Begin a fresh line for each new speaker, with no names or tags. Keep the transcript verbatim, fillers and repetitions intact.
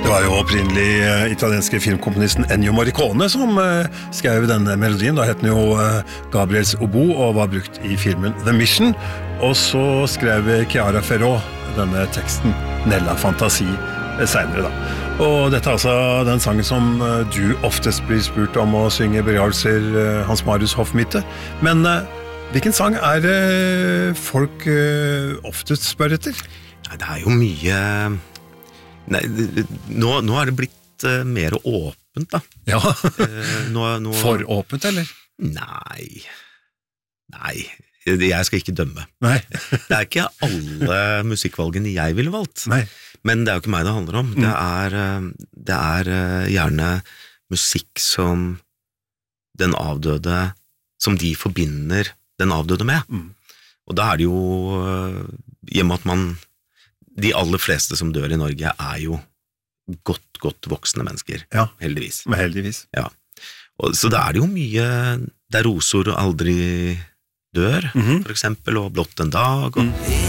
var jo opprinnelig uh, italienske filmkomponisten Ennio Morricone som uh, skrev denne melodien. Da het den jo uh, Gabriels Obo og var brukt i filmen The Mission. Og så skrev Chiara Ferro denne teksten Nella Fantasi uh, senere da. Og dette er altså den sangen som uh, du oftest blir spurt om å synge begravelser, uh, Hans Marius Hoffmitte. Men uh, hvilken sang er det uh, folk uh, oftest spør etter?
Det er jo mye... Nei, nå, nå er det blitt uh, mer åpent da.
Ja,
uh, nå, nå...
for åpent, eller?
Nei, nei, jeg skal ikke dømme.
Nei.
Det er ikke alle musikkvalgene jeg ville valgt.
Nei.
Men det er jo ikke meg det handler om. Mm. Det er, det er uh, gjerne musikk som den avdøde, som de forbinder den avdøde med. Mm. Og da er det jo, uh, i og med at man de aller fleste som dør i Norge er jo godt, godt voksne mennesker,
ja.
heldigvis.
Men heldigvis.
Ja. Og, så da er det jo mye, der rosor aldri dør, mm-hmm. for eksempel, og blått en dag. Og, mm.